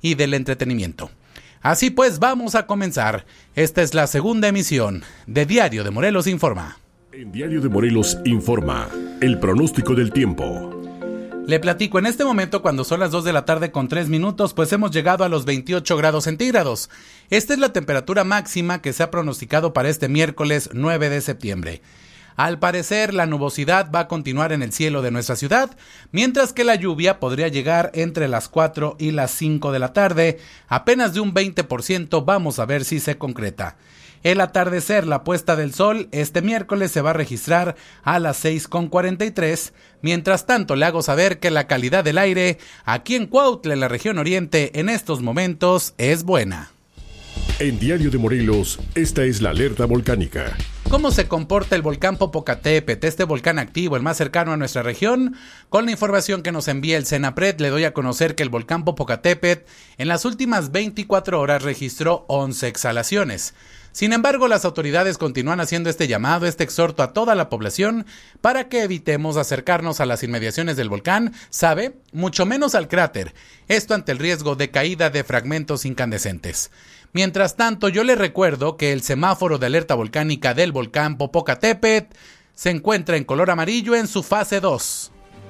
y del entretenimiento. Así pues, vamos a comenzar. Esta es la segunda emisión de Diario de Morelos Informa. En Diario de Morelos Informa, el pronóstico del tiempo. Le platico, en este momento, cuando son las 2 de la tarde con 3 minutos, pues hemos llegado a los 28 grados centígrados. Esta es la temperatura máxima que se ha pronosticado para este miércoles 9 de septiembre. Al parecer, la nubosidad va a continuar en el cielo de nuestra ciudad, mientras que la lluvia podría llegar entre las 4 y las 5 de la tarde, apenas de un 20%, vamos a ver si se concreta. El atardecer, la puesta del sol, este miércoles se va a registrar a las 6:43. Mientras tanto, le hago saber que la calidad del aire aquí en Cuautla, en la región oriente, en estos momentos es buena. En Diario de Morelos, esta es la alerta volcánica. ¿Cómo se comporta el volcán Popocatépetl, este volcán activo, el más cercano a nuestra región? Con la información que nos envía el CENAPRED, le doy a conocer que el volcán Popocatépetl en las últimas 24 horas registró 11 exhalaciones. Sin embargo, las autoridades continúan haciendo este llamado, este exhorto a toda la población para que evitemos acercarnos a las inmediaciones del volcán, mucho menos al cráter, esto ante el riesgo de caída de fragmentos incandescentes. Mientras tanto, yo le recuerdo que el semáforo de alerta volcánica del volcán Popocatépetl se encuentra en color amarillo en su fase 2.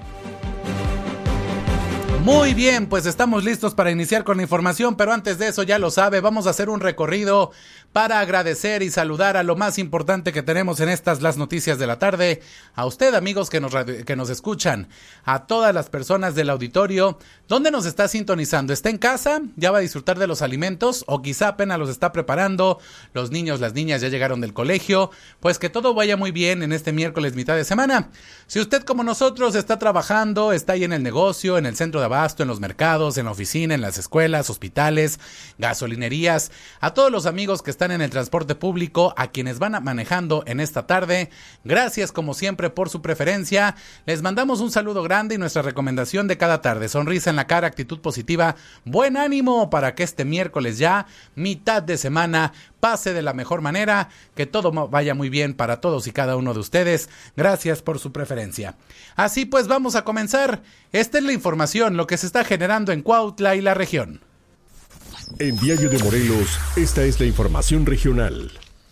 Muy bien, pues estamos listos para iniciar con la información, pero antes de eso, ya lo sabe, vamos a hacer un recorrido para agradecer y saludar a lo más importante que tenemos en las noticias de la tarde, a usted, amigos que nos escuchan, a todas las personas del auditorio. ¿Dónde nos está sintonizando? ¿Está en casa? ¿Ya va a disfrutar de los alimentos? ¿O quizá apenas los está preparando? Los niños, las niñas ya llegaron del colegio. Pues que todo vaya muy bien en este miércoles mitad de semana. Si usted, como nosotros, está trabajando, está ahí en el negocio, en el centro de abasto, en los mercados, en la oficina, en las escuelas, hospitales, gasolinerías, a todos los amigos que están en el transporte público, a quienes van manejando en esta tarde, gracias como siempre por su preferencia. Les mandamos un saludo grande y nuestra recomendación de cada tarde: sonrisa en la cara, actitud positiva, buen ánimo para que este miércoles ya, mitad de semana, pase de la mejor manera, que todo vaya muy bien para todos y cada uno de ustedes. Gracias por su preferencia. Así pues, vamos a comenzar. Esta es la información, lo que se está generando en Cuautla y la región. En Diario de Morelos, esta es la información regional.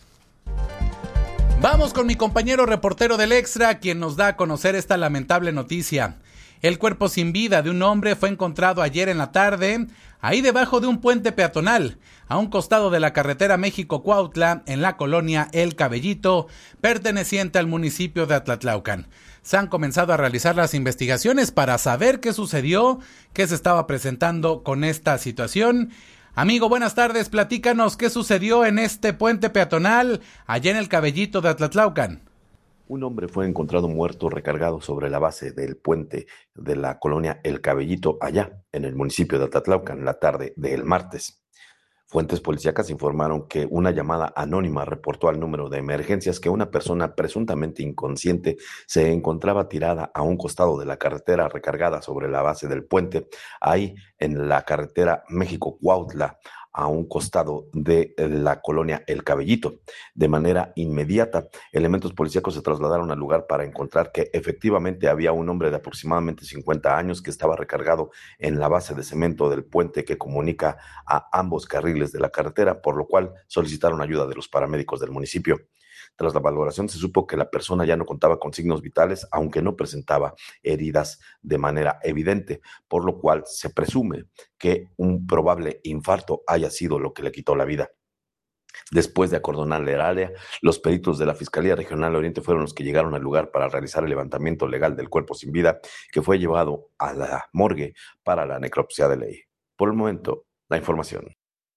Vamos con mi compañero reportero del Extra, quien nos da a conocer esta lamentable noticia. El cuerpo sin vida de un hombre fue encontrado ayer en la tarde, ahí debajo de un puente peatonal, a un costado de la carretera México-Cuautla, en la colonia El Cabellito, perteneciente al municipio de Atlatlaucan. Se han comenzado a realizar las investigaciones para saber qué sucedió, qué se estaba presentando con esta situación. Amigo, buenas tardes, platícanos qué sucedió en este puente peatonal, allá en El Cabellito de Atlatlaucan. Un hombre fue encontrado muerto recargado sobre la base del puente de la colonia El Cabellito, allá en el municipio de Atlatlaucan, la tarde del martes. Fuentes policíacas informaron que una llamada anónima reportó al número de emergencias que una persona presuntamente inconsciente se encontraba tirada a un costado de la carretera recargada sobre la base del puente, ahí en la carretera México-Cuautla, a un costado de la colonia El Cabellito. De manera inmediata, elementos policíacos se trasladaron al lugar para encontrar que efectivamente había un hombre de aproximadamente 50 años que estaba recargado en la base de cemento del puente que comunica a ambos carriles de la carretera, por lo cual solicitaron ayuda de los paramédicos del municipio. Tras la valoración se supo que la persona ya no contaba con signos vitales, aunque no presentaba heridas de manera evidente, por lo cual se presume que un probable infarto haya sido lo que le quitó la vida. Después de acordonar el área, los peritos de la Fiscalía Regional Oriente fueron los que llegaron al lugar para realizar el levantamiento legal del cuerpo sin vida, que fue llevado a la morgue para la necropsia de ley. Por el momento, la información.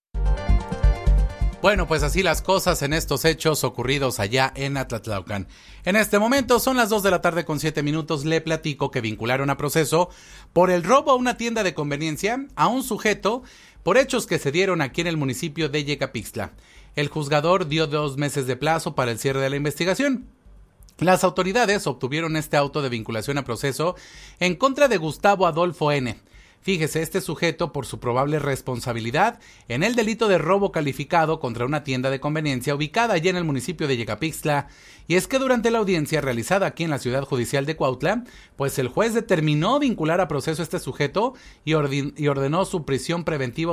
Bueno, pues así las cosas en estos hechos ocurridos allá en Atlatlaucan. En este momento son las 2 de la tarde con 7 minutos. Le platico que vincularon a proceso por el robo a una tienda de conveniencia a un sujeto por hechos que se dieron aquí en el municipio de Yecapixtla. El juzgador dio 2 meses de plazo para el cierre de la investigación. Las autoridades obtuvieron este auto de vinculación a proceso en contra de Gustavo Adolfo N. Fíjese, este sujeto, por su probable responsabilidad en el delito de robo calificado contra una tienda de conveniencia ubicada allí en el municipio de Yecapixtla, y es que durante la audiencia realizada aquí en la ciudad judicial de Cuautla, pues el juez determinó vincular a proceso a este sujeto y ordenó su prisión preventiva